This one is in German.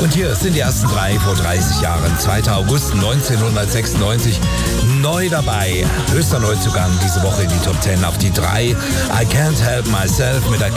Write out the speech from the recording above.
Und hier sind die ersten 3 vor 30 Jahren. 2. August 1996. Neu dabei. Höchster Neuzugang diese Woche in die Top 10 auf die 3. I Can't Help Myself mit der